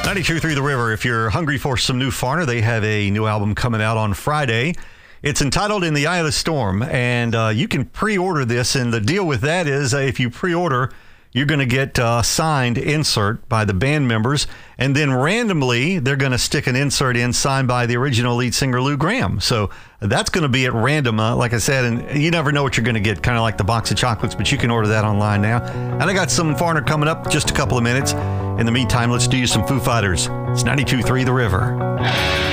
92.3 The River. If you're hungry for some new Foreigner, they have a new album coming out on Friday. It's entitled In the Eye of the Storm, and you can pre-order this. And the deal with that is if you pre-order, you're going to get a signed insert by the band members, and then randomly they're going to stick an insert in signed by the original lead singer Lou Gramm. So that's going to be at random, like I said, and you never know what you're going to get, kind of like the box of chocolates, but you can order that online now. And I got some Foreigner coming up just a couple of minutes. In the meantime, let's do some Foo Fighters. It's 92.3 The River.